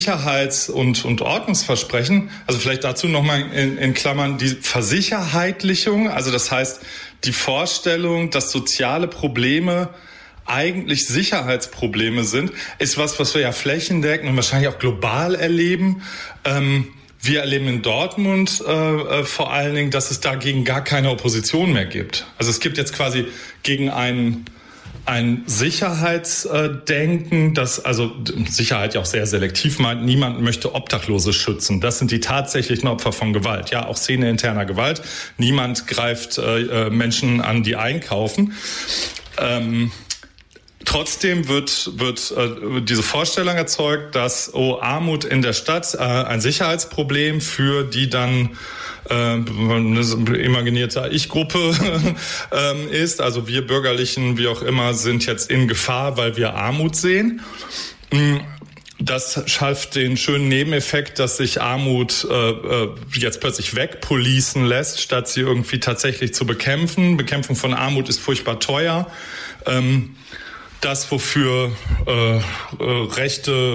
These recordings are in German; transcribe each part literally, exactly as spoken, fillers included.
Sicherheits- und, und Ordnungsversprechen, also vielleicht dazu nochmal in, in Klammern die Versicherheitlichung, also das heißt die Vorstellung, dass soziale Probleme eigentlich Sicherheitsprobleme sind, ist was, was wir ja flächendeckend und wahrscheinlich auch global erleben. Ähm, wir erleben in Dortmund äh, vor allen Dingen, dass es dagegen gar keine Opposition mehr gibt. Also es gibt jetzt quasi gegen einen ein Sicherheitsdenken, das also Sicherheit ja auch sehr selektiv meint, niemand möchte Obdachlose schützen. Das sind die tatsächlichen Opfer von Gewalt. Ja, auch szeneinterner Gewalt. Niemand greift äh, Menschen an, die einkaufen. Ähm, Trotzdem wird, wird äh, diese Vorstellung erzeugt, dass oh, Armut in der Stadt äh, ein Sicherheitsproblem für die dann äh, eine imaginierte Ich-Gruppe äh, ist. Also wir Bürgerlichen, wie auch immer, sind jetzt in Gefahr, weil wir Armut sehen. Das schafft den schönen Nebeneffekt, dass sich Armut äh, jetzt plötzlich wegpolicen lässt, statt sie irgendwie tatsächlich zu bekämpfen. Bekämpfung von Armut ist furchtbar teuer. Ähm, Das, wofür äh, äh, rechte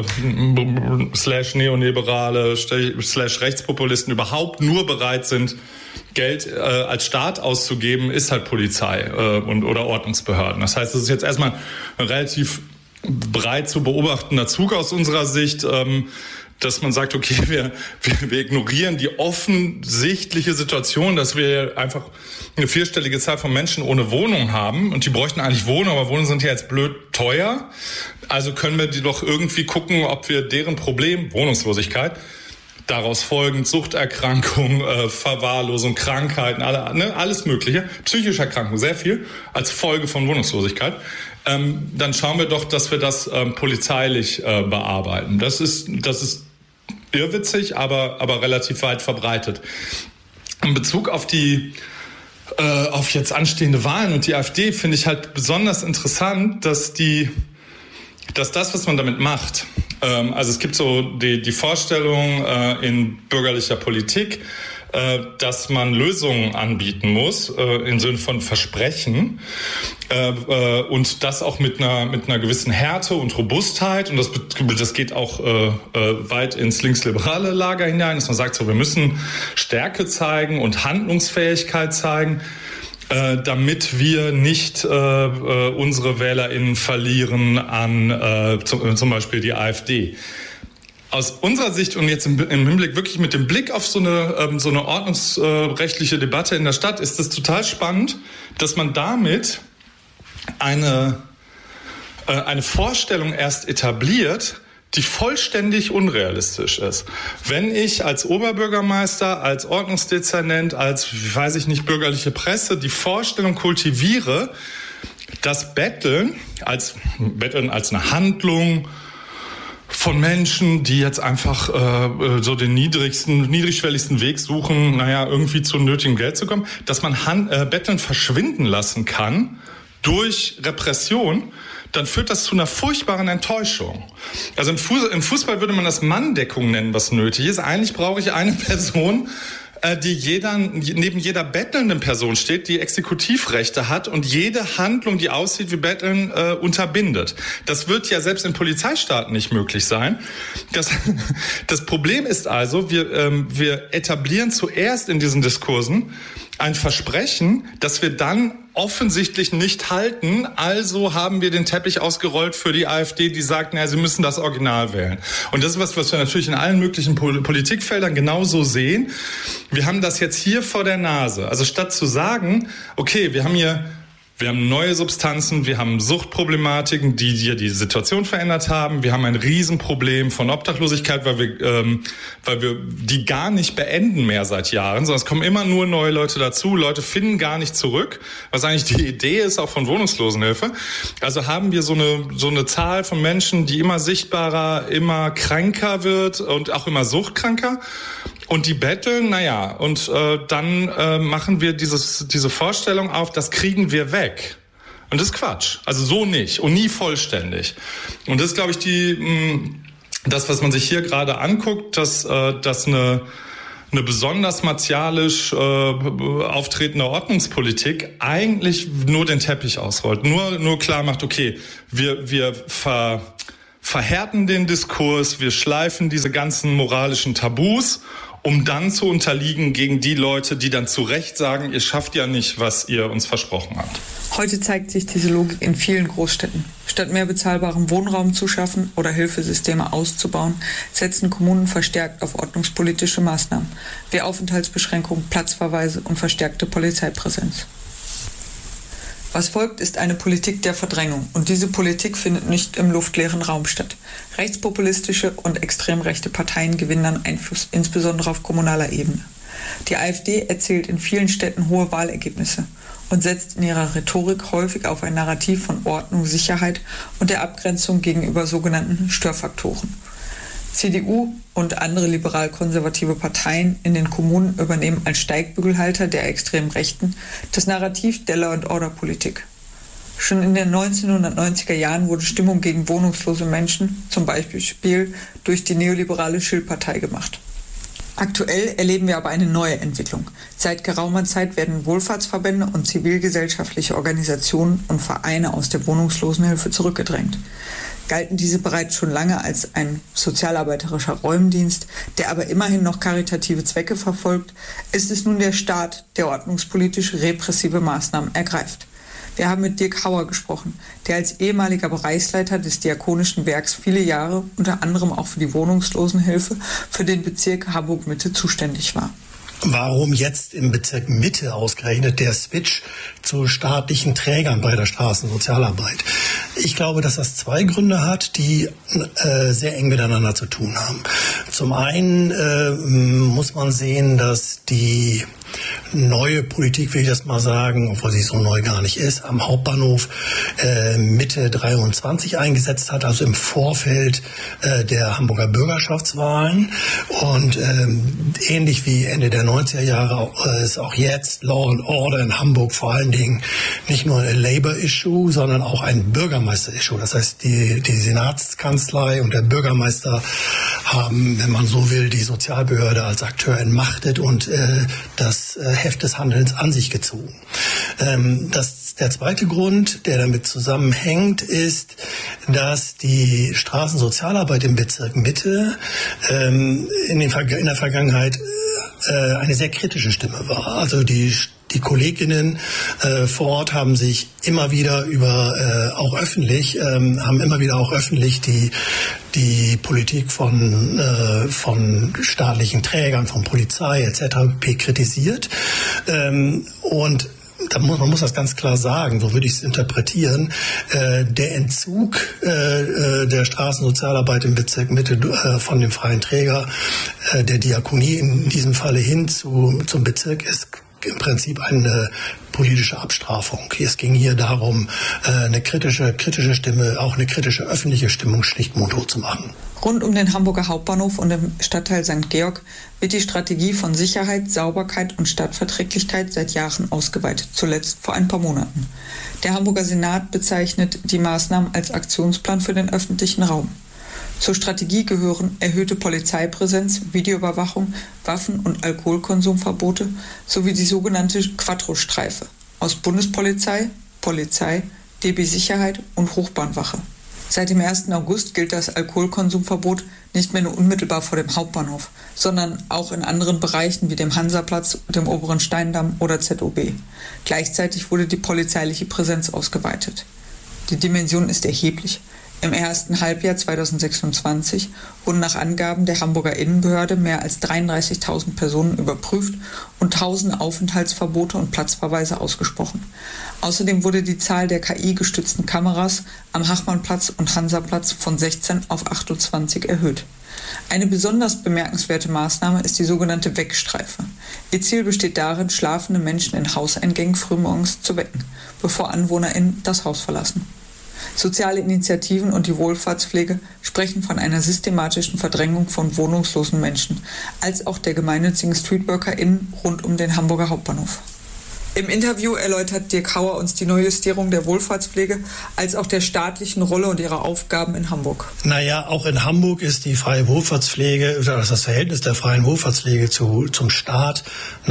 slash neoliberale slash Rechtspopulisten überhaupt nur bereit sind, Geld äh, als Staat auszugeben, ist halt Polizei äh, und oder Ordnungsbehörden. Das heißt, es ist jetzt erstmal ein relativ breit zu beobachtender Zug aus unserer Sicht, ähm, dass man sagt, okay, wir, wir, wir ignorieren die offensichtliche Situation, dass wir einfach eine vierstellige Zahl von Menschen ohne Wohnung haben und die bräuchten eigentlich Wohnung, aber Wohnungen sind ja jetzt blöd teuer. Also können wir die doch irgendwie gucken, ob wir deren Problem, Wohnungslosigkeit, daraus folgend Suchterkrankung, äh, Verwahrlosung, Krankheiten, alle, ne, alles Mögliche, psychische Erkrankung, sehr viel als Folge von Wohnungslosigkeit. Ähm, dann schauen wir doch, dass wir das ähm, polizeilich äh, bearbeiten. Das ist, das ist irrwitzig, aber, aber relativ weit verbreitet. In Bezug auf die äh, auf jetzt anstehende Wahlen und die AfD finde ich halt besonders interessant, dass die, dass das, was man damit macht, ähm, also es gibt so die, die Vorstellung äh, in bürgerlicher Politik, äh, dass man Lösungen anbieten muss, äh, im Sinne von Versprechen, äh, äh, und das auch mit einer, mit einer gewissen Härte und Robustheit, und das, das geht auch äh, äh, weit ins linksliberale Lager hinein, dass man sagt, so, wir müssen Stärke zeigen und Handlungsfähigkeit zeigen, Äh, damit wir nicht äh, äh, unsere WählerInnen verlieren an äh, zum, zum Beispiel die AfD. Aus unserer Sicht und jetzt im, im Hinblick wirklich mit dem Blick auf so eine, ähm, so eine ordnungsrechtliche Debatte in der Stadt ist es total spannend, dass man damit eine, äh, eine Vorstellung erst etabliert, die vollständig unrealistisch ist. Wenn ich als Oberbürgermeister, als Ordnungsdezernent, als, weiß ich nicht, bürgerliche Presse die Vorstellung kultiviere, dass Betteln als, Betteln als eine Handlung von Menschen, die jetzt einfach äh, so den niedrigsten, niedrigschwelligsten Weg suchen, naja, irgendwie zu nötigem Geld zu kommen, dass man Han- äh, Betteln verschwinden lassen kann durch Repression, dann führt das zu einer furchtbaren Enttäuschung. Also im, Fuß- im Fußball würde man das Manndeckung nennen, was nötig ist. Eigentlich brauche ich eine Person, äh, die jeder, neben jeder bettelnden Person steht, die Exekutivrechte hat und jede Handlung, die aussieht wie Betteln, äh, unterbindet. Das wird ja selbst in Polizeistaaten nicht möglich sein. Das, das Problem ist also, wir, ähm, wir etablieren zuerst in diesen Diskursen ein Versprechen, das wir dann offensichtlich nicht halten. Also haben wir den Teppich ausgerollt für die AfD, die sagt, naja, sie müssen das Original wählen. Und das ist was, was wir natürlich in allen möglichen Politikfeldern genauso sehen. Wir haben das jetzt hier vor der Nase. Also statt zu sagen, okay, wir haben hier Wir haben neue Substanzen, wir haben Suchtproblematiken, die hier die Situation verändert haben. Wir haben ein Riesenproblem von Obdachlosigkeit, weil wir, ähm, weil wir die gar nicht beenden mehr seit Jahren, sondern es kommen immer nur neue Leute dazu. Leute finden gar nicht zurück, was eigentlich die Idee ist auch von Wohnungslosenhilfe. Also haben wir so eine, so eine Zahl von Menschen, die immer sichtbarer, immer kränker wird und auch immer suchtkranker. Und die betteln, naja, und äh, dann äh, machen wir dieses, diese Vorstellung auf, das kriegen wir weg. Und das ist Quatsch. Also so nicht und nie vollständig. Und das ist, glaube ich, die, mh, das, was man sich hier gerade anguckt, dass, äh, dass eine, eine besonders martialisch äh, auftretende Ordnungspolitik eigentlich nur den Teppich ausrollt. Nur, nur klar macht, okay, wir, wir ver... verhärten den Diskurs, wir schleifen diese ganzen moralischen Tabus, um dann zu unterliegen gegen die Leute, die dann zu Recht sagen, ihr schafft ja nicht, was ihr uns versprochen habt. Heute zeigt sich diese Logik in vielen Großstädten. Statt mehr bezahlbaren Wohnraum zu schaffen oder Hilfesysteme auszubauen, setzen Kommunen verstärkt auf ordnungspolitische Maßnahmen, wie Aufenthaltsbeschränkungen, Platzverweise und verstärkte Polizeipräsenz. Was folgt, ist eine Politik der Verdrängung. Und diese Politik findet nicht im luftleeren Raum statt. Rechtspopulistische und extrem rechte Parteien gewinnen an Einfluss, insbesondere auf kommunaler Ebene. Die AfD erzielt in vielen Städten hohe Wahlergebnisse und setzt in ihrer Rhetorik häufig auf ein Narrativ von Ordnung, Sicherheit und der Abgrenzung gegenüber sogenannten Störfaktoren. C D U und andere liberal-konservative Parteien in den Kommunen übernehmen als Steigbügelhalter der extremen Rechten das Narrativ der Law-and-Order-Politik. Schon in den neunzehnhundertneunziger Jahren wurde Stimmung gegen wohnungslose Menschen, zum Beispiel durch die neoliberale Schill-Partei gemacht. Aktuell erleben wir aber eine neue Entwicklung. Seit geraumer Zeit werden Wohlfahrtsverbände und zivilgesellschaftliche Organisationen und Vereine aus der Wohnungslosenhilfe zurückgedrängt. Galten diese bereits schon lange als ein sozialarbeiterischer Räumdienst, der aber immerhin noch karitative Zwecke verfolgt, ist es nun der Staat, der ordnungspolitisch repressive Maßnahmen ergreift. Wir haben mit Dirk Hauer gesprochen, der als ehemaliger Bereichsleiter des Diakonischen Werks viele Jahre, unter anderem auch für die Wohnungslosenhilfe, für den Bezirk Hamburg-Mitte zuständig war. Warum jetzt im Bezirk Mitte ausgerechnet der Switch zu staatlichen Trägern bei der Straßensozialarbeit? Ich glaube, dass das zwei Gründe hat, die äh, sehr eng miteinander zu tun haben. Zum einen äh, muss man sehen, dass die neue Politik, will ich das mal sagen, obwohl sie so neu gar nicht ist, am Hauptbahnhof äh, Mitte dreiundzwanzig eingesetzt hat, also im Vorfeld äh, der Hamburger Bürgerschaftswahlen. Und ähm, ähnlich wie Ende der neunziger Jahre äh, ist auch jetzt Law and Order in Hamburg vor allen Dingen nicht nur ein Labour-Issue, sondern auch ein Bürgermeister-Issue. Das heißt, die, die Senatskanzlei und der Bürgermeister haben, wenn man so will, die Sozialbehörde als Akteur entmachtet und äh, das Heft des Handelns an sich gezogen. Ähm, das, der zweite Grund, der damit zusammenhängt, ist, dass die Straßensozialarbeit im Bezirk Mitte ähm, in, den, in der Vergangenheit äh, eine sehr kritische Stimme war. Also die Die Kolleginnen äh, vor Ort haben sich immer wieder über, äh, auch öffentlich, ähm, haben immer wieder auch öffentlich die, die Politik von, äh, von staatlichen Trägern, von Polizei et cetera kritisiert. Ähm, und da muss, man muss das ganz klar sagen, so würde ich es interpretieren, äh, der Entzug äh, der Straßensozialarbeit im Bezirk Mitte äh, von dem freien Träger, äh, der Diakonie in diesem Falle hin zu, zum Bezirk ist im Prinzip eine politische Abstrafung. Es ging hier darum, eine kritische, kritische Stimme, auch eine kritische öffentliche Stimmung schlicht mundtot zu machen. Rund um den Hamburger Hauptbahnhof und im Stadtteil Sankt Georg wird die Strategie von Sicherheit, Sauberkeit und Stadtverträglichkeit seit Jahren ausgeweitet, zuletzt vor ein paar Monaten. Der Hamburger Senat bezeichnet die Maßnahmen als Aktionsplan für den öffentlichen Raum. Zur Strategie gehören erhöhte Polizeipräsenz, Videoüberwachung, Waffen- und Alkoholkonsumverbote sowie die sogenannte Quattro-Streife aus Bundespolizei, Polizei, D B Sicherheit und Hochbahnwache. Seit dem ersten August gilt das Alkoholkonsumverbot nicht mehr nur unmittelbar vor dem Hauptbahnhof, sondern auch in anderen Bereichen wie dem Hansaplatz, dem Oberen Steindamm oder Z O B. Gleichzeitig wurde die polizeiliche Präsenz ausgeweitet. Die Dimension ist erheblich. Im ersten Halbjahr zweitausendsechsundzwanzig wurden nach Angaben der Hamburger Innenbehörde mehr als dreiunddreißigtausend Personen überprüft und tausend Aufenthaltsverbote und Platzverweise ausgesprochen. Außerdem wurde die Zahl der K I-gestützten Kameras am Hachmannplatz und Hansaplatz von sechzehn auf achtundzwanzig erhöht. Eine besonders bemerkenswerte Maßnahme ist die sogenannte Wegstreife. Ihr Ziel besteht darin, schlafende Menschen in Hauseingängen frühmorgens zu wecken, bevor AnwohnerInnen das Haus verlassen. Soziale Initiativen und die Wohlfahrtspflege sprechen von einer systematischen Verdrängung von wohnungslosen Menschen, als auch der gemeinnützigen StreetworkerInnen rund um den Hamburger Hauptbahnhof. Im Interview erläutert Dirk Hauer uns die Neujustierung der Wohlfahrtspflege als auch der staatlichen Rolle und ihrer Aufgaben in Hamburg. Naja, auch in Hamburg ist die freie Wohlfahrtspflege, oder das Verhältnis der freien Wohlfahrtspflege zu, zum Staat natürlich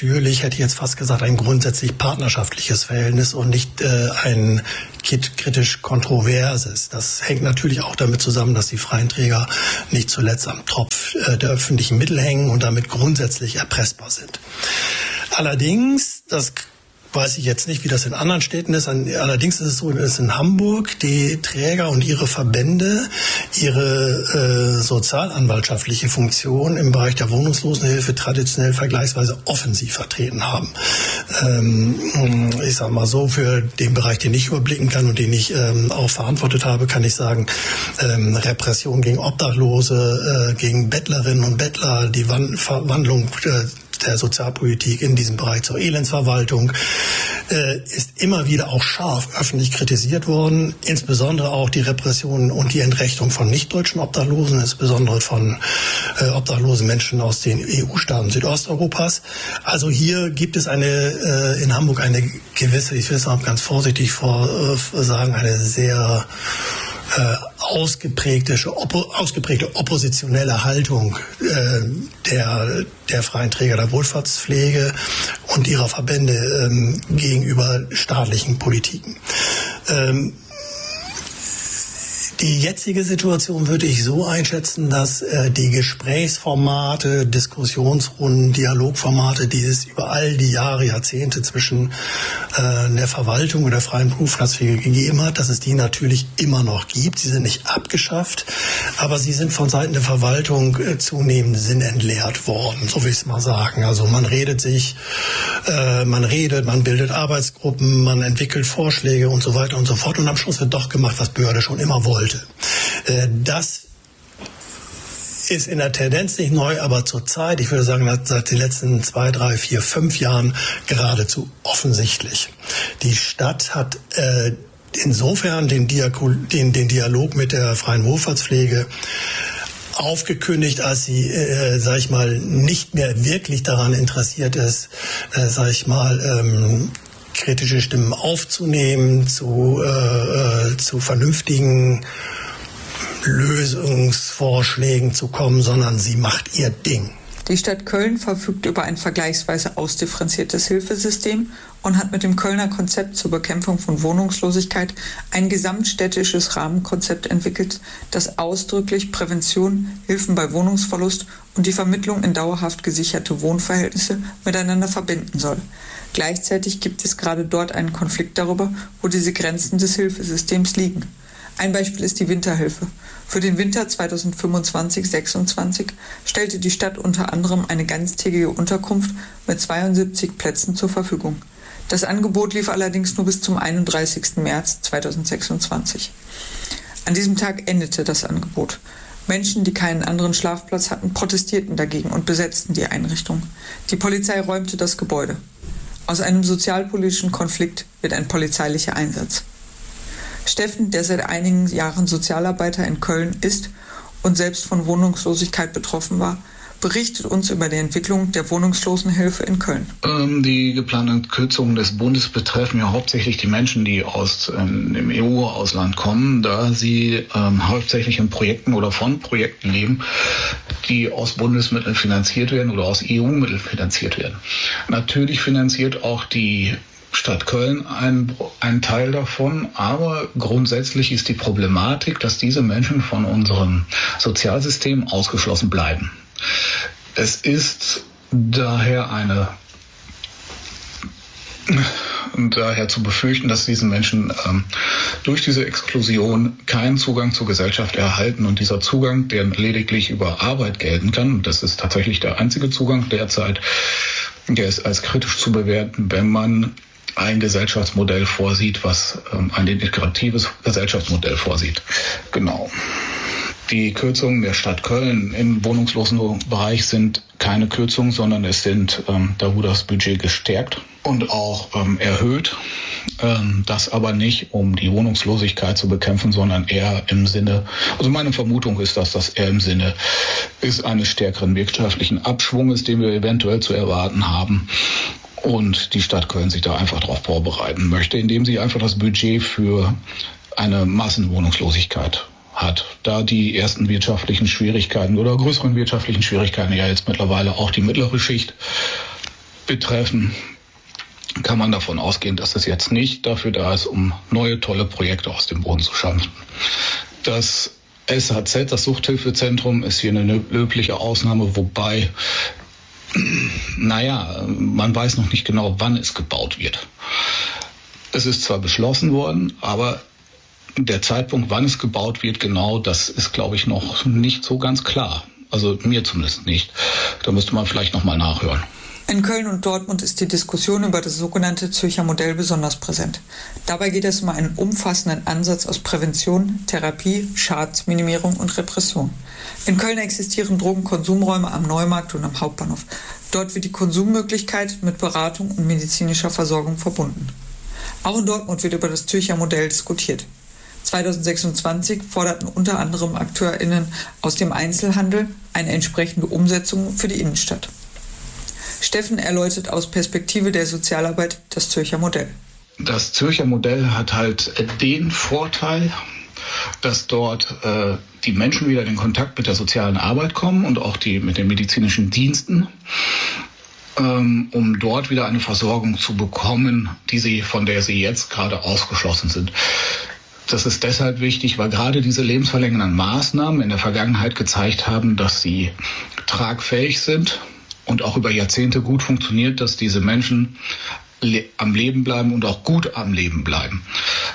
natürlich, hätte ich jetzt fast gesagt, ein grundsätzlich partnerschaftliches Verhältnis und nicht äh, ein kritisch kontroverses. Das hängt natürlich auch damit zusammen, dass die freien Träger nicht zuletzt am Tropf äh, der öffentlichen Mittel hängen und damit grundsätzlich erpressbar sind. Allerdings, das weiß ich jetzt nicht, wie das in anderen Städten ist. Allerdings ist es so, dass in Hamburg die Träger und ihre Verbände ihre äh, sozialanwaltschaftliche Funktion im Bereich der Wohnungslosenhilfe traditionell vergleichsweise offensiv vertreten haben. Ähm, ich sage mal so, für den Bereich, den ich überblicken kann und den ich ähm, auch verantwortet habe, kann ich sagen, ähm, Repression gegen Obdachlose, äh, gegen Bettlerinnen und Bettler, die Wan- Verwandlung äh, der Sozialpolitik in diesem Bereich zur Elendsverwaltung äh, ist immer wieder auch scharf öffentlich kritisiert worden, insbesondere auch die Repression und die Entrechtung von nicht-deutschen Obdachlosen, insbesondere von äh, obdachlosen Menschen aus den E U-Staaten Südosteuropas. Also hier gibt es eine äh, in Hamburg eine gewisse, ich will es auch ganz vorsichtig vor, äh, sagen, eine sehr Äh, ausgeprägte, oppo, ausgeprägte oppositionelle Haltung äh, der, der freien Träger der Wohlfahrtspflege und ihrer Verbände ähm, gegenüber staatlichen Politiken. Ähm, Die jetzige Situation würde ich so einschätzen, dass äh, die Gesprächsformate, Diskussionsrunden, Dialogformate, die es über all die Jahre, Jahrzehnte zwischen äh, der Verwaltung und der freien Berufspflege gegeben hat, dass es die natürlich immer noch gibt. Sie sind nicht abgeschafft, aber sie sind von Seiten der Verwaltung äh, zunehmend sinnentleert worden, so will ich es mal sagen. Also man redet sich, äh, man redet, man bildet Arbeitsgruppen, man entwickelt Vorschläge und so weiter und so fort und am Schluss wird doch gemacht, was Behörde schon immer wollte. Das ist in der Tendenz nicht neu, aber zurzeit, ich würde sagen, seit den letzten zwei, drei, vier, fünf Jahren geradezu offensichtlich. Die Stadt hat äh, insofern den, Diako- den, den Dialog mit der freien Wohlfahrtspflege aufgekündigt, als sie, äh, sag ich mal, nicht mehr wirklich daran interessiert ist, äh, sag ich mal, ähm, kritische Stimmen aufzunehmen, zu, äh, zu vernünftigen Lösungsvorschlägen zu kommen, sondern sie macht ihr Ding. Die Stadt Köln verfügt über ein vergleichsweise ausdifferenziertes Hilfesystem und hat mit dem Kölner Konzept zur Bekämpfung von Wohnungslosigkeit ein gesamtstädtisches Rahmenkonzept entwickelt, das ausdrücklich Prävention, Hilfen bei Wohnungsverlust und die Vermittlung in dauerhaft gesicherte Wohnverhältnisse miteinander verbinden soll. Gleichzeitig gibt es gerade dort einen Konflikt darüber, wo diese Grenzen des Hilfesystems liegen. Ein Beispiel ist die Winterhilfe. Für den Winter zweitausendfünfundzwanzig sechsundzwanzig stellte die Stadt unter anderem eine ganztägige Unterkunft mit zweiundsiebzig Plätzen zur Verfügung. Das Angebot lief allerdings nur bis zum einunddreißigsten März zweitausendsechsundzwanzig. An diesem Tag endete das Angebot. Menschen, die keinen anderen Schlafplatz hatten, protestierten dagegen und besetzten die Einrichtung. Die Polizei räumte das Gebäude. Aus einem sozialpolitischen Konflikt wird ein polizeilicher Einsatz. Steffen, der seit einigen Jahren Sozialarbeiter in Köln ist und selbst von Wohnungslosigkeit betroffen war, berichtet uns über die Entwicklung der Wohnungslosenhilfe in Köln. Ähm, die geplanten Kürzungen des Bundes betreffen ja hauptsächlich die Menschen, die aus ähm, dem E U-Ausland kommen, da sie ähm, hauptsächlich in Projekten oder von Projekten leben, die aus Bundesmitteln finanziert werden oder aus E U-Mitteln finanziert werden. Natürlich finanziert auch die Stadt Köln ein, ein Teil davon, aber grundsätzlich ist die Problematik, dass diese Menschen von unserem Sozialsystem ausgeschlossen bleiben. Es ist daher eine daher zu befürchten, dass diese Menschen ähm, durch diese Exklusion keinen Zugang zur Gesellschaft erhalten und dieser Zugang, der lediglich über Arbeit gelten kann, und das ist tatsächlich der einzige Zugang derzeit, der ist als kritisch zu bewerten, wenn man ein Gesellschaftsmodell vorsieht, was ähm, ein integratives Gesellschaftsmodell vorsieht. Genau. Die Kürzungen der Stadt Köln im Wohnungslosenbereich sind keine Kürzungen, sondern es sind, ähm, da wurde das Budget gestärkt und auch ähm, erhöht. Ähm, das aber nicht, um die Wohnungslosigkeit zu bekämpfen, sondern eher im Sinne, also meine Vermutung ist, dass das eher im Sinne ist eines stärkeren wirtschaftlichen Abschwunges, den wir eventuell zu erwarten haben. Und die Stadt Köln sich da einfach darauf vorbereiten möchte, indem sie einfach das Budget für eine Massenwohnungslosigkeit hat. Da die ersten wirtschaftlichen Schwierigkeiten oder größeren wirtschaftlichen Schwierigkeiten ja jetzt mittlerweile auch die mittlere Schicht betreffen, kann man davon ausgehen, dass es jetzt nicht dafür da ist, um neue tolle Projekte aus dem Boden zu schaffen. Das S H Z, das Suchthilfezentrum, ist hier eine löbliche Ausnahme, wobei, naja, man weiß noch nicht genau, wann es gebaut wird. Es ist zwar beschlossen worden, aber der Zeitpunkt, wann es gebaut wird, genau, das ist, glaube ich, noch nicht so ganz klar. Also mir zumindest nicht. Da müsste man vielleicht noch mal nachhören. In Köln und Dortmund ist die Diskussion über das sogenannte Zürcher Modell besonders präsent. Dabei geht es um einen umfassenden Ansatz aus Prävention, Therapie, Schadensminimierung und Repression. In Köln existieren Drogenkonsumräume am Neumarkt und am Hauptbahnhof. Dort wird die Konsummöglichkeit mit Beratung und medizinischer Versorgung verbunden. Auch in Dortmund wird über das Zürcher Modell diskutiert. zweitausendsechsundzwanzig forderten unter anderem AkteurInnen aus dem Einzelhandel eine entsprechende Umsetzung für die Innenstadt. Steffen erläutert aus Perspektive der Sozialarbeit das Zürcher Modell. Das Zürcher Modell hat halt den Vorteil, dass dort äh, die Menschen wieder in Kontakt mit der sozialen Arbeit kommen und auch die mit den medizinischen Diensten, ähm, um dort wieder eine Versorgung zu bekommen, die sie, von der sie jetzt gerade ausgeschlossen sind. Das ist deshalb wichtig, weil gerade diese lebensverlängernden Maßnahmen in der Vergangenheit gezeigt haben, dass sie tragfähig sind und auch über Jahrzehnte gut funktioniert, dass diese Menschen le- am Leben bleiben und auch gut am Leben bleiben.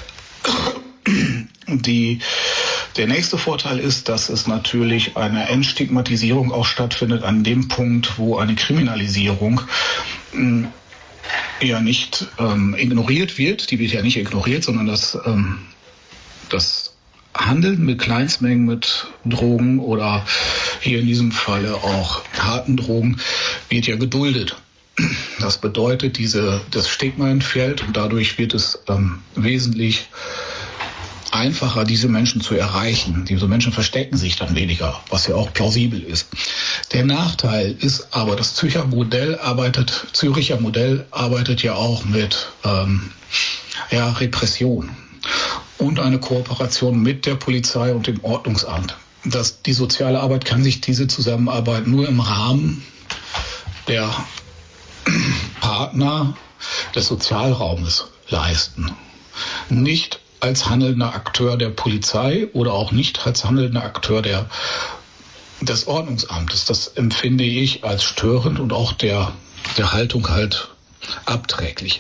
Die, der nächste Vorteil ist, dass es natürlich eine Entstigmatisierung auch stattfindet an dem Punkt, wo eine Kriminalisierung mh, ja nicht ähm, ignoriert wird. Die wird ja nicht ignoriert, sondern das, ähm, das Handeln mit Kleinstmengen mit Drogen oder hier in diesem Falle auch harten Drogen wird ja geduldet. Das bedeutet, diese, das Stigma entfällt und dadurch wird es ähm, wesentlich einfacher, diese Menschen zu erreichen. Diese Menschen verstecken sich dann weniger, was ja auch plausibel ist. Der Nachteil ist aber, das Zürcher Modell arbeitet, Züricher Modell arbeitet ja auch mit ähm, ja, Repression und eine Kooperation mit der Polizei und dem Ordnungsamt. Das, die soziale Arbeit kann sich diese Zusammenarbeit nur im Rahmen der Partner des Sozialraumes leisten. Nicht als handelnder Akteur der Polizei oder auch nicht als handelnder Akteur der, des Ordnungsamtes. Das empfinde ich als störend und auch der, der Haltung halt abträglich.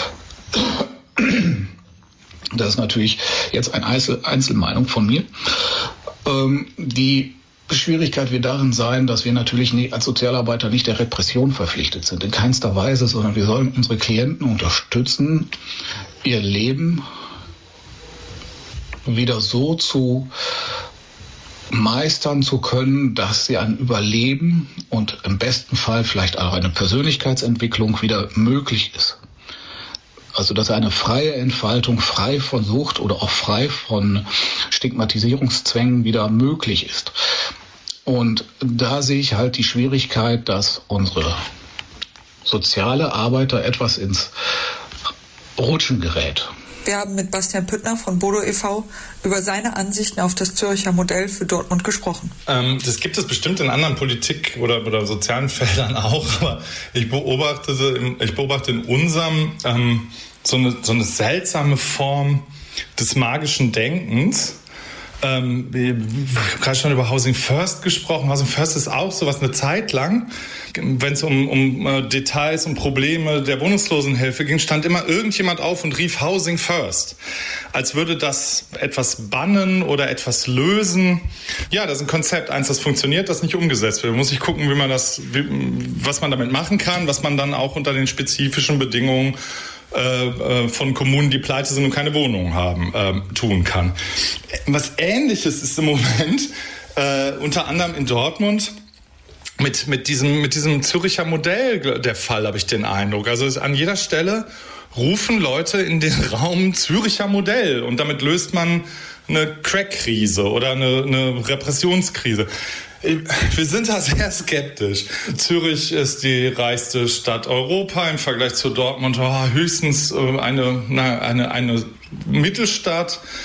Das ist natürlich jetzt eine Einzel- Einzelmeinung von mir. Ähm, die Schwierigkeit wird darin sein, dass wir natürlich nicht, als Sozialarbeiter nicht der Repression verpflichtet sind, in keinster Weise, sondern wir sollen unsere Klienten unterstützen, ihr Leben wieder so zu meistern zu können, dass sie ein Überleben und im besten Fall vielleicht auch eine Persönlichkeitsentwicklung wieder möglich ist. Also dass eine freie Entfaltung, frei von Sucht oder auch frei von Stigmatisierungszwängen wieder möglich ist. Und da sehe ich halt die Schwierigkeit, dass unsere soziale Arbeiter etwas ins Rutschen gerät. Wir haben mit Bastian Püttner von Bodo e V über seine Ansichten auf das Zürcher Modell für Dortmund gesprochen. Ähm, das gibt es bestimmt in anderen Politik- oder, oder sozialen Feldern auch, aber ich beobachte, ich beobachte in unserem ähm, so, eine, so eine seltsame Form des magischen Denkens. Ähm, wir haben gerade schon über Housing First gesprochen. Housing First ist auch sowas eine Zeit lang. Wenn es um, um äh, Details und Probleme der Wohnungslosenhilfe ging, stand immer irgendjemand auf und rief Housing First. Als würde das etwas bannen oder etwas lösen. Ja, das ist ein Konzept. Eins, das funktioniert, das nicht umgesetzt wird. Man muss sich gucken, wie man das, wie, was man damit machen kann, was man dann auch unter den spezifischen Bedingungen von Kommunen, die pleite sind und keine Wohnungen haben, äh, tun kann. Was Ähnliches ist im Moment, äh, unter anderem in Dortmund, mit, mit, diesem, mit diesem Züricher Modell der Fall, habe ich den Eindruck. Also es, an jeder Stelle rufen Leute in den Raum Züricher Modell und damit löst man eine Crack-Krise oder eine, eine Repressionskrise. Wir sind da sehr skeptisch. Zürich ist die reichste Stadt Europa im Vergleich zu Dortmund. Oh, höchstens eine, na, eine, eine Mittelstadt.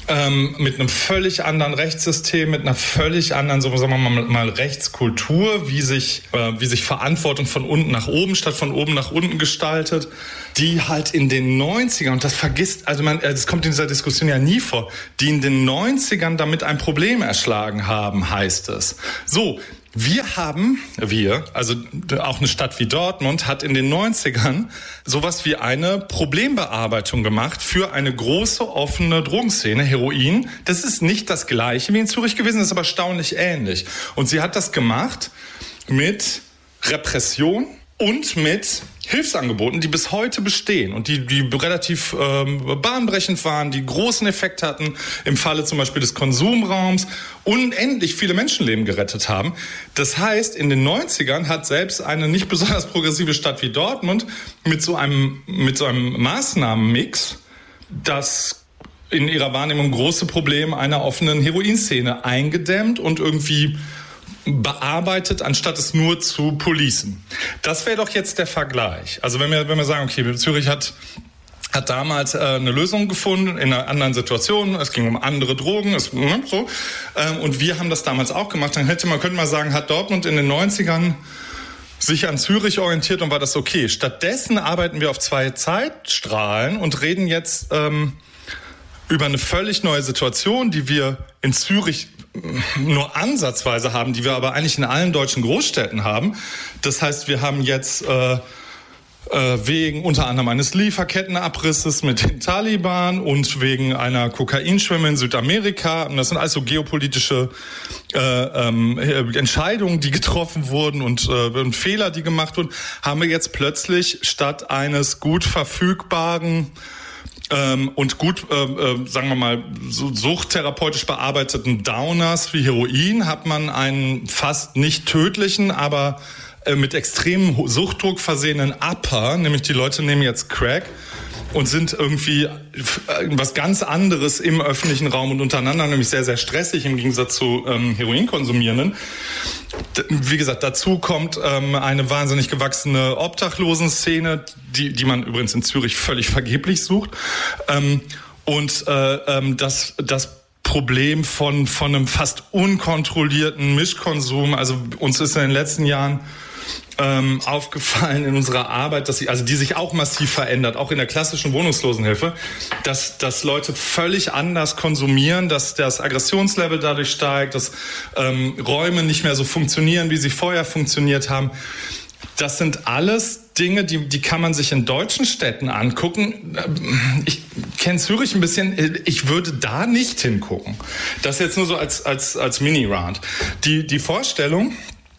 ähm, mit einem völlig anderen Rechtssystem, mit einer völlig anderen, so sagen wir mal, mal Rechtskultur, wie sich, äh, wie sich Verantwortung von unten nach oben statt von oben nach unten gestaltet, die halt in den neunzigern, und das vergisst, also man, das kommt in dieser Diskussion ja nie vor, die in den neunzigern damit ein Problem erschlagen haben, heißt es. So. Wir haben, wir, also auch eine Stadt wie Dortmund hat in den neunzigern sowas wie eine Problembearbeitung gemacht für eine große offene Drogenszene, Heroin. Das ist nicht das Gleiche wie in Zürich gewesen, das ist aber erstaunlich ähnlich. Und sie hat das gemacht mit Repression und mit Hilfsangeboten, die bis heute bestehen und die, die relativ ähm, bahnbrechend waren, die großen Effekt hatten im Falle zum Beispiel des Konsumraums, unendlich viele Menschenleben gerettet haben. Das heißt, in den neunzigern hat selbst eine nicht besonders progressive Stadt wie Dortmund mit so einem, mit so einem Maßnahmenmix das in ihrer Wahrnehmung große Problem einer offenen Heroinszene eingedämmt und irgendwie bearbeitet, anstatt es nur zu policen. Das wäre doch jetzt der Vergleich. Also wenn wir, wenn wir sagen, okay, Zürich hat hat damals äh, eine Lösung gefunden in einer anderen Situation. Es ging um andere Drogen, es, ne, so. Ähm, und wir haben das damals auch gemacht. Dann hätte man, könnte man sagen, hat Dortmund in den neunzigern sich an Zürich orientiert und war das okay. Stattdessen arbeiten wir auf zwei Zeitstrahlen und reden jetzt ähm, über eine völlig neue Situation, die wir in Zürich nur ansatzweise haben, die wir aber eigentlich in allen deutschen Großstädten haben. Das heißt, wir haben jetzt äh, äh, wegen unter anderem eines Lieferkettenabrisses mit den Taliban und wegen einer Kokainschwemme in Südamerika, und das sind also geopolitische äh, ähm, Entscheidungen, die getroffen wurden und, äh, und Fehler, die gemacht wurden, haben wir jetzt plötzlich statt eines gut verfügbaren Ähm, und gut, äh, äh, sagen wir mal, so suchttherapeutisch bearbeiteten Downers wie Heroin hat man einen fast nicht tödlichen, aber äh, mit extremem Suchtdruck versehenen Upper, nämlich die Leute nehmen jetzt Crack und sind irgendwie was ganz anderes im öffentlichen Raum und untereinander, nämlich sehr, sehr stressig im Gegensatz zu ähm, Heroinkonsumierenden. Wie gesagt, dazu kommt ähm, eine wahnsinnig gewachsene Obdachlosenszene, die, die man übrigens in Zürich völlig vergeblich sucht. Ähm, und äh, ähm, das, das Problem von, von einem fast unkontrollierten Mischkonsum. Also uns ist in den letzten Jahren ähm, aufgefallen in unserer Arbeit, dass sie, also die sich auch massiv verändert, auch in der klassischen Wohnungslosenhilfe, dass, dass Leute völlig anders konsumieren, dass das Aggressionslevel dadurch steigt, dass ähm, Räume nicht mehr so funktionieren, wie sie vorher funktioniert haben. Das sind alles Dinge, die, die kann man sich in deutschen Städten angucken. Ich kenne Zürich ein bisschen, ich würde da nicht hingucken. Das jetzt nur so als, als, als Mini-Rant. Die, die Vorstellung,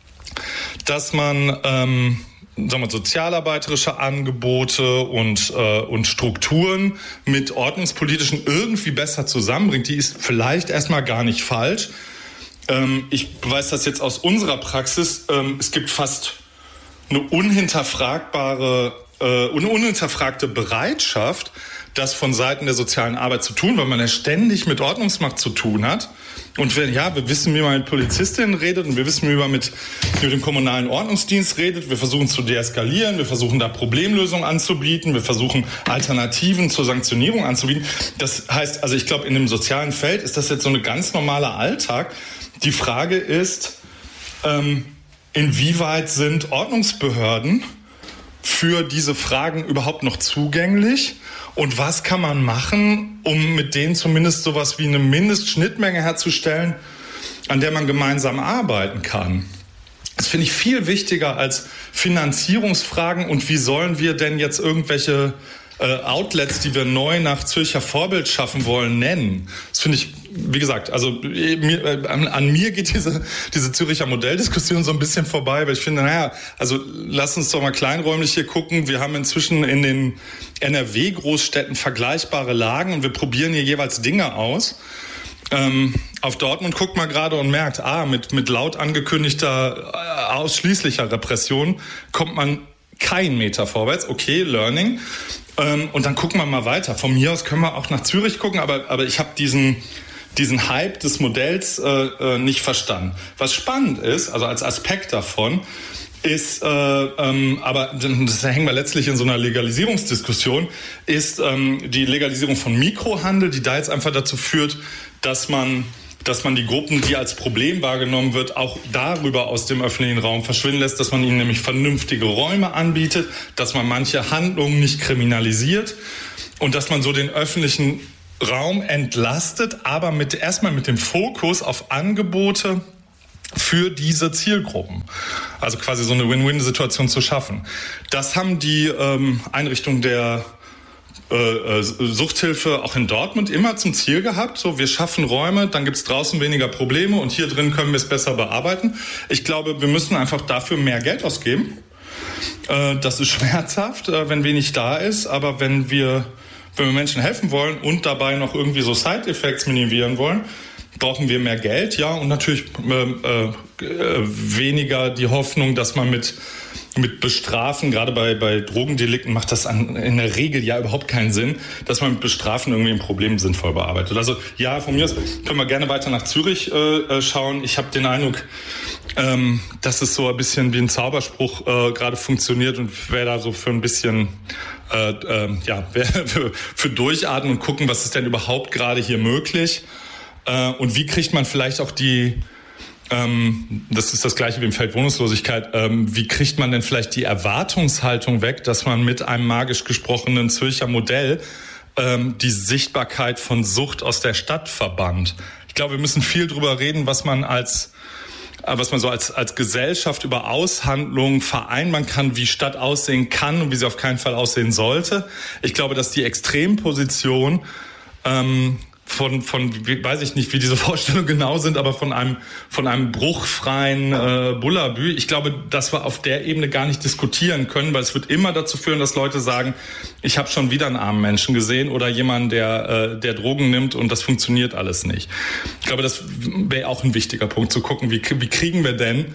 dass man ähm, sagen wir, sozialarbeiterische Angebote und, äh, und Strukturen mit ordnungspolitischen irgendwie besser zusammenbringt, die ist vielleicht erstmal gar nicht falsch. Ähm, ich weiß das jetzt aus unserer Praxis. Ähm, es gibt fast eine unhinterfragbare, äh, eine unhinterfragte Bereitschaft, das von Seiten der sozialen Arbeit zu tun, weil man ja ständig mit Ordnungsmacht zu tun hat. Und wir, ja, wir wissen, wie man mit Polizistinnen redet und wir wissen, wie man mit, mit dem kommunalen Ordnungsdienst redet. Wir versuchen zu deeskalieren, wir versuchen da Problemlösungen anzubieten, wir versuchen Alternativen zur Sanktionierung anzubieten. Das heißt, also ich glaube, in dem sozialen Feld ist das jetzt so ein ganz normaler Alltag. Die Frage ist, ähm, inwieweit sind Ordnungsbehörden für diese Fragen überhaupt noch zugänglich? Und was kann man machen, um mit denen zumindest sowas wie eine Mindestschnittmenge herzustellen, an der man gemeinsam arbeiten kann? Das finde ich viel wichtiger als Finanzierungsfragen und wie sollen wir denn jetzt irgendwelche äh, Outlets, die wir neu nach Zürcher Vorbild schaffen wollen, nennen. Das finde ich, wie gesagt, also mir, äh, an, an mir geht diese, diese Zürcher Modelldiskussion so ein bisschen vorbei, weil ich finde, naja, also lass uns doch mal kleinräumlich hier gucken. Wir haben inzwischen in den N R W-Großstädten vergleichbare Lagen und wir probieren hier jeweils Dinge aus. Ähm, auf Dortmund guckt man gerade und merkt, ah, mit, mit laut angekündigter äh, ausschließlicher Repression kommt man keinen Meter vorwärts. Okay, Learning. Ähm, und dann gucken wir mal weiter. Von mir aus können wir auch nach Zürich gucken, aber, aber ich habe diesen, diesen Hype des Modells äh, äh, nicht verstanden. Was spannend ist, also als Aspekt davon, ist, äh, ähm, aber das hängen wir letztlich in so einer Legalisierungsdiskussion, ist ähm, die Legalisierung von Mikrohandel, die da jetzt einfach dazu führt, dass man, dass man die Gruppen, die als Problem wahrgenommen wird, auch darüber aus dem öffentlichen Raum verschwinden lässt, dass man ihnen nämlich vernünftige Räume anbietet, dass man manche Handlungen nicht kriminalisiert und dass man so den öffentlichen Raum entlastet, aber mit, erstmal mit dem Fokus auf Angebote für diese Zielgruppen. Also quasi so eine Win-Win-Situation zu schaffen. Das haben die ähm, Einrichtungen der äh, Suchthilfe auch in Dortmund immer zum Ziel gehabt. So, wir schaffen Räume, dann gibt's draußen weniger Probleme und hier drin können wir es besser bearbeiten. Ich glaube, wir müssen einfach dafür mehr Geld ausgeben. Äh, das ist schmerzhaft, äh, wenn wenig da ist, aber wenn wir, wenn wir Menschen helfen wollen und dabei noch irgendwie so Side-Effects minimieren wollen, brauchen wir mehr Geld, ja, und natürlich äh, äh, weniger die Hoffnung, dass man mit, mit Bestrafen, gerade bei, bei Drogendelikten macht das an, in der Regel ja überhaupt keinen Sinn, dass man mit Bestrafen irgendwie ein Problem sinnvoll bearbeitet. Also ja, von mir aus können wir gerne weiter nach Zürich äh, schauen. Ich habe den Eindruck, ähm, dass es so ein bisschen wie ein Zauberspruch äh, gerade funktioniert und wer da so für ein bisschen äh, äh, ja, für, für durchatmen und gucken, was ist denn überhaupt gerade hier möglich. Und wie kriegt man vielleicht auch die, ähm, das ist das Gleiche wie im Feld Wohnungslosigkeit, ähm, wie kriegt man denn vielleicht die Erwartungshaltung weg, dass man mit einem magisch gesprochenen Zürcher Modell ähm, die Sichtbarkeit von Sucht aus der Stadt verbannt? Ich glaube, wir müssen viel drüber reden, was man als was man so als, als Gesellschaft über Aushandlungen vereinbaren kann, wie Stadt aussehen kann und wie sie auf keinen Fall aussehen sollte. Ich glaube, dass die Extremposition ähm, von, von, weiß ich nicht, wie diese Vorstellungen genau sind, aber von einem, von einem bruchfreien äh, Bullabü. Ich glaube, dass wir auf der Ebene gar nicht diskutieren können, weil es wird immer dazu führen, dass Leute sagen, ich habe schon wieder einen armen Menschen gesehen oder jemanden, der, äh, der Drogen nimmt und das funktioniert alles nicht. Ich glaube, das wäre auch ein wichtiger Punkt, zu gucken, wie, wie kriegen wir denn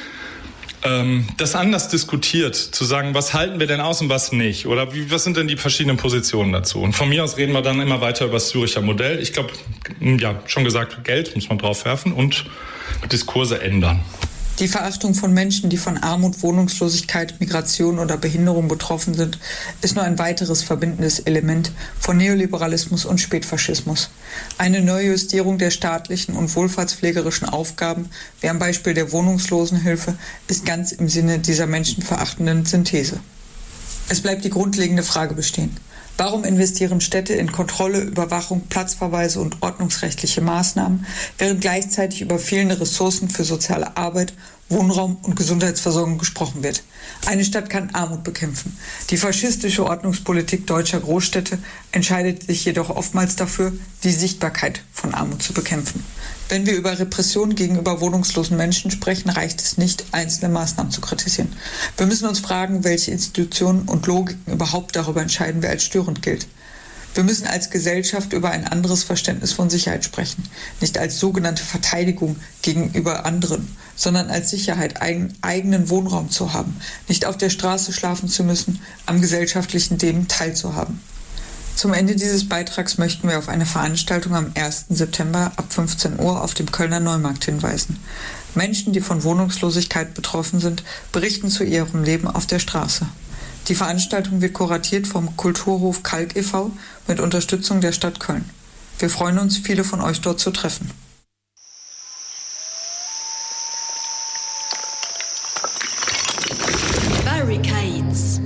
Ähm, das anders diskutiert, zu sagen, was halten wir denn aus und was nicht? Oder wie, was sind denn die verschiedenen Positionen dazu? Und von mir aus reden wir dann immer weiter über das Züricher Modell. Ich glaube, ja, schon gesagt, Geld muss man drauf werfen und Diskurse ändern. Die Verachtung von Menschen, die von Armut, Wohnungslosigkeit, Migration oder Behinderung betroffen sind, ist nur ein weiteres verbindendes Element von Neoliberalismus und Spätfaschismus. Eine Neujustierung der staatlichen und wohlfahrtspflegerischen Aufgaben, wie am Beispiel der Wohnungslosenhilfe, ist ganz im Sinne dieser menschenverachtenden Synthese. Es bleibt die grundlegende Frage bestehen. Warum investieren Städte in Kontrolle, Überwachung, Platzverweise und ordnungsrechtliche Maßnahmen, während gleichzeitig über fehlende Ressourcen für soziale Arbeit, Wohnraum und Gesundheitsversorgung gesprochen wird? Eine Stadt kann Armut bekämpfen. Die faschistische Ordnungspolitik deutscher Großstädte entscheidet sich jedoch oftmals dafür, die Sichtbarkeit von Armut zu bekämpfen. Wenn wir über Repression gegenüber wohnungslosen Menschen sprechen, reicht es nicht, einzelne Maßnahmen zu kritisieren. Wir müssen uns fragen, welche Institutionen und Logiken überhaupt darüber entscheiden, wer als störend gilt. Wir müssen als Gesellschaft über ein anderes Verständnis von Sicherheit sprechen. Nicht als sogenannte Verteidigung gegenüber anderen, sondern als Sicherheit, einen eigenen Wohnraum zu haben, nicht auf der Straße schlafen zu müssen, am gesellschaftlichen Leben teilzuhaben. Zum Ende dieses Beitrags möchten wir auf eine Veranstaltung am ersten September ab fünfzehn Uhr auf dem Kölner Neumarkt hinweisen. Menschen, die von Wohnungslosigkeit betroffen sind, berichten zu ihrem Leben auf der Straße. Die Veranstaltung wird kuratiert vom Kulturhof Kalk e V mit Unterstützung der Stadt Köln. Wir freuen uns, viele von euch dort zu treffen. Barricades.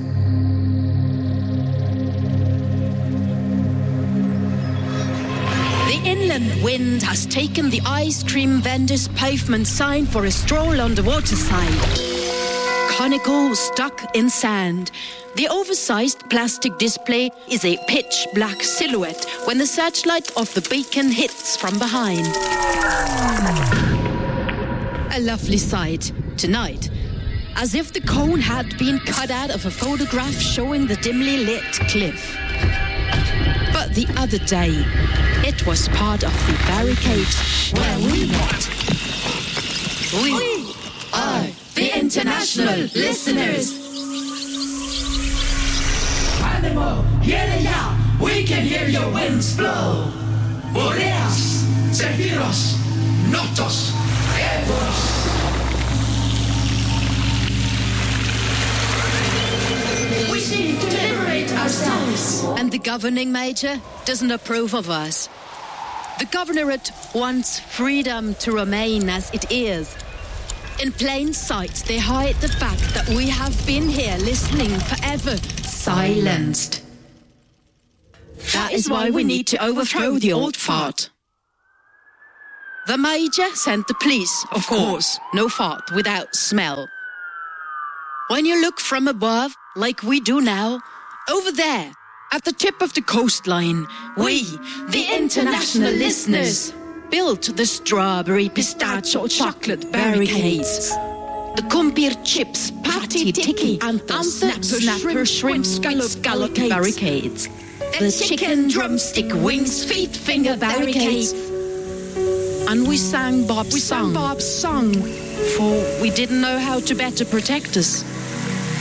The inland wind has taken the ice cream vendor's pavement sign for a stroll on the waterside. Conical stuck in sand. The oversized plastic display is a pitch black silhouette when the searchlight of the beacon hits from behind. A lovely sight tonight, as if the cone had been cut out of a photograph showing the dimly lit cliff. But the other day, it was part of the barricade where we met. We, we are the international listeners. Animo, viene ya, we can hear your winds blow. Boreas, Zephyros, Notos, Evos. ourselves. And the governing major doesn't approve of us. The governorate wants freedom to remain as it is. In plain sight, they hide the fact that we have been here listening forever, silenced. That is why we need to overthrow the old fart. The major sent the police, of course. No fart without smell. When you look from above, like we do now, over there, at the tip of the coastline, we, the international listeners, built the strawberry, pistachio, chocolate barricades. The kumpir chips, patty, tiki, and the snapper, shrimp, scallop, scallop barricades. The chicken, drumstick, wings, feet, finger barricades. And we sang Bob's we song. Sang Bob's song. For we didn't know how to better protect us.